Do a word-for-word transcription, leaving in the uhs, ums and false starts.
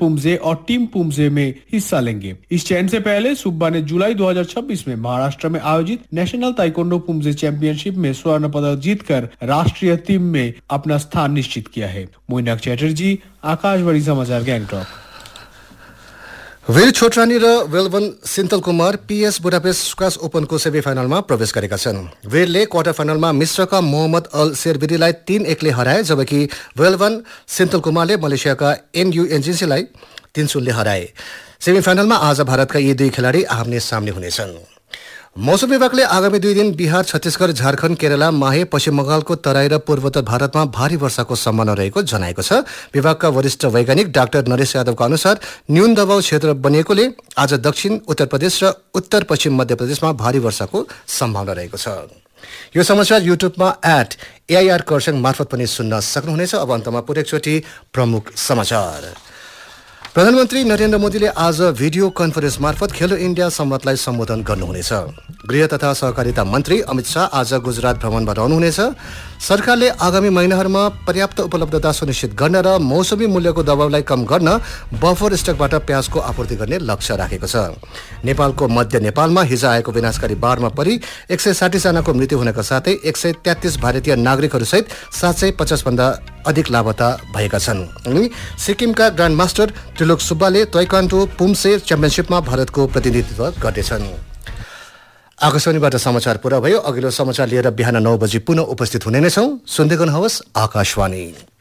पुमजे और टीम पुमजे में हिस्सा लेंगे। इस चयन से पहले सुब्बा ने जुलाई दो हजार छब्बीस में महाराष्ट्र में आयोजित नेशनल ताइक्वांडो पुमजे चैंपियनशिप में स्वर्ण पदक जीतकर राष्ट्रीय टीम में अपना स्थान निश्चित किया है। मोइनाक चैटर्जी, आकाशवाणी समाचार, गैंगटॉक। वीर छोटरानी र Velavan सिन्तल Kumar PS Budapest squash ओपनको semi फाइनलमा प्रवेश गरेका छन्। वीरले क्वार्टर फाइनलमा मिश्रका मोहम्मद अल शेरबिरीलाई तीन एकले हराए, जबकि वेलवन सिन्तल कुमारले मलेसियाका एनयू एनजिसीलाई तीन शून्यले हराए। सेमी फाइनलमा आज भारतका यी दुई खेलाडी आम्ने सामने हुनेछन्। मौसम विभागले आगामी दुई दिन बिहार, छत्तीसगढ, झारखण्ड, केरला, माहे, पश्चिम बंगालको तराई र पूर्वोत्तर भारतमा भारी वर्षाको सम्भावना रहेको जनाएको छ। विभागका वरिष्ठ वैज्ञानिक डाक्टर नरेश यादवका अनुसार न्यून दबाव क्षेत्र बनिएकोले आज दक्षिण उत्तर प्रदेश र उत्तर पश्चिम मध्य प्रदेशमा भारी वर्षाको सम्भावना रहेको छ। यो समाचार युट्युबमा एट एआईआर कर्सङ मार्फत पनि सुन्न सक्नुहुनेछ। अब अन्तमा पुरै एकचोटि प्रमुख समाचार। प्रधानमन्त्री नरेन्द्र मोदीले आज भिडियो कन्फरेन्स मार्फत खेलो इन्डिया सम्मतलाई सम्बोधन गर्नुहुनेछ। गृह तथा सहकारिता मन्त्री अमित शाह आज गुजरात भ्रमणमा रहनुहुनेछ। सरकारले आगामी महिनाहरूमा पर्याप्त उपलब्धता सुनिश्चित गर्न र मौसमी मूल्यको दबावलाई कम गर्न बफर स्टकबाट प्याजको आपूर्ति गर्ने लक्ष्य राखेको छ। नेपालको मध्य नेपालमा हिजो आएको विनाशकारी बाढमा परि एक सय साठी जनाको मृत्यु हुनका साथै एक सय तेत्तीस भारतीय नागरिकहरूसहित सात सय पचास भन्दा अधिक लापता भएका छन्। अनि सिक्किमका ग्रान्ड मास्टर त्रिलोक सुब्बाले ताइक्वान्डो पुमसे च्याम्पियनशिपमा भारतको प्रतिनिधित्व गर्दैछन्। आकाशवाणीबाट समाचार पूरा भयो। अघिल्लो समाचार लिएर बिहान नौ बजी पुनः उपस्थित हुने नै छौँ। सुन्दै गर्नुहोस् आकाशवाणी।